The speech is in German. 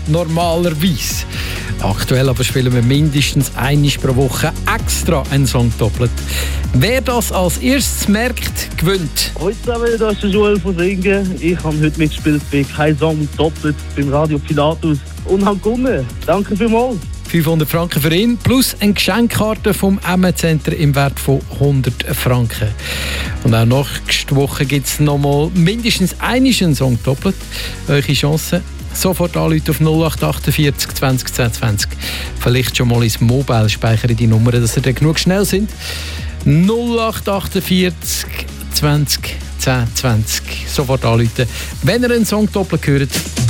normalerweise. Aktuell aber spielen wir mindestens einmal pro Woche extra einen Song doppelt. Wer das als erstes merkt, gewinnt. Heute zusammen, da ist der Joel von Singen. Ich habe heute mitgespielt bei «Kein Song doppelt» beim Radio Pilatus und habe gewonnen. Danke vielmals. 500 Franken für ihn plus eine Geschenkkarte vom Emme-Center im Wert von 100 Franken. Und auch nächste Woche gibt es nochmal mindestens einen Song doppelt. Eure Chance: sofort anrufen auf 0848 20 10 20. Vielleicht schon mal ins Mobile speichern die Nummern, dass ihr dann genug schnell sind. 0848 20 10 20. Sofort anrufen, wenn ihr einen Song doppelt hört.